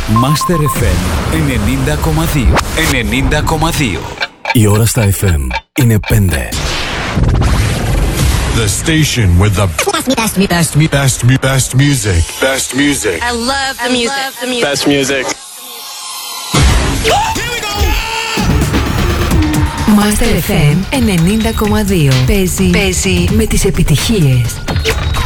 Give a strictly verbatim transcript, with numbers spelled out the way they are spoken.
Master εφ εμ ενενήντα κόμμα δύο. ενενήντα κόμμα δύο. Η ώρα στα εφ εμ είναι πέντε. The station with the best, best, best, best, best music. Best music. I love the music. Love the music. Best music. Master εφ εμ ενενήντα κόμμα δύο. Παίζει, παίζει με τις επιτυχίες.